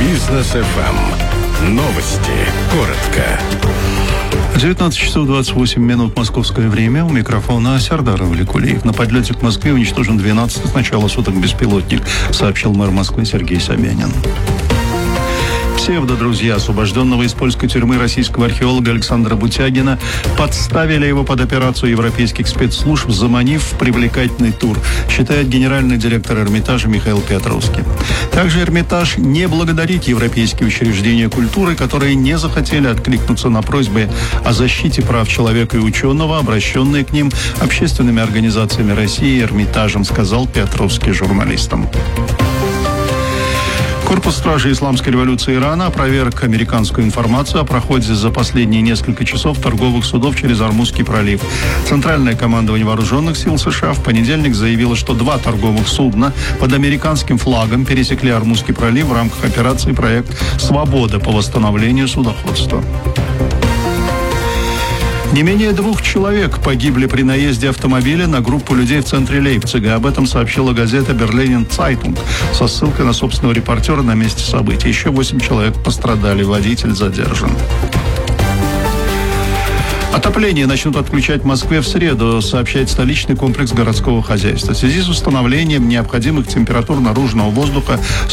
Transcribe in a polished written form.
Бизнес ФМ. Новости. Коротко. 19 часов 28 минут московское время. У микрофона Сардар Валикулиев. На подлете к Москве уничтожен 12-й с начала суток беспилотник, сообщил мэр Москвы Сергей Собянин. Псевдодрузья освобожденного из польской тюрьмы российского археолога Александра Бутягина подставили его под операцию европейских спецслужб, заманив в привлекательный тур, считает генеральный директор Эрмитажа Михаил Петровский. Также Эрмитаж не благодарит европейские учреждения культуры, которые не захотели откликнуться на просьбы о защите прав человека и ученого, обращенные к ним общественными организациями России и Эрмитажем, сказал Петровский журналистам. Корпус стражи Исламской революции Ирана опроверг американскую информацию о проходе за последние несколько часов торговых судов через Ормузский пролив. Центральное командование вооруженных сил США в понедельник заявило, что 2 торговых судна под американским флагом пересекли Ормузский пролив в рамках операции «Проект Свобода» по восстановлению судоходства. Не менее 2 человек погибли при наезде автомобиля на группу людей в центре Лейпцига. Об этом сообщила газета «Берлинен Цайтунг» со ссылкой на собственного репортера на месте событий. Еще 8 человек пострадали, водитель задержан. Отопление начнут отключать в Москве в среду, сообщает столичный комплекс городского хозяйства. В связи с установлением необходимых температур наружного воздуха